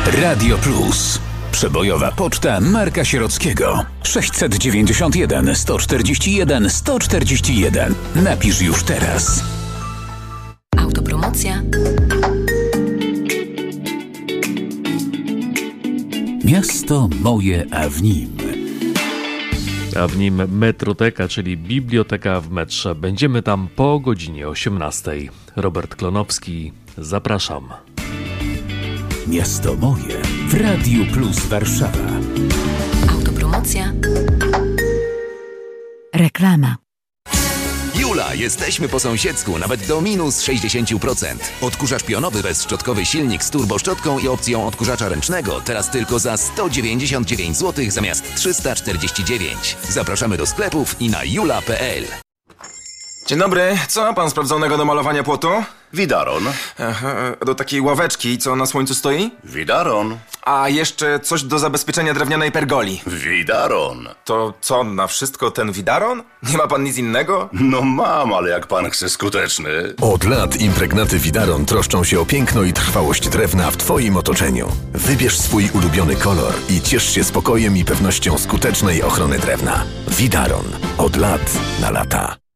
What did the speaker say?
Radio Plus. Przebojowa poczta Marka Sierockiego. 691 141 141. Napisz już teraz. Autopromocja. Miasto moje, a w nim. A w nim Metroteka, czyli biblioteka w metrze. Będziemy tam po godzinie 18. Robert Klonowski, zapraszam. Miasto moje w Radiu Plus Warszawa. Autopromocja. Reklama. Jula, jesteśmy po sąsiedzku, nawet do minus 60%. Odkurzacz pionowy bezszczotkowy silnik z turboszczotką i opcją odkurzacza ręcznego teraz tylko za 199 zł zamiast 349. Zapraszamy do sklepów i na jula.pl. Dzień dobry, co ma pan sprawdzonego do malowania płotu? Widaron. Do takiej ławeczki, co na słońcu stoi? Widaron. A jeszcze coś do zabezpieczenia drewnianej pergoli. Widaron. To co, na wszystko ten widaron? Nie ma pan nic innego? No mam, ale jak pan chce skuteczny. Od lat impregnaty Widaron troszczą się o piękno i trwałość drewna w twoim otoczeniu. Wybierz swój ulubiony kolor i ciesz się spokojem i pewnością skutecznej ochrony drewna. Widaron. Od lat na lata.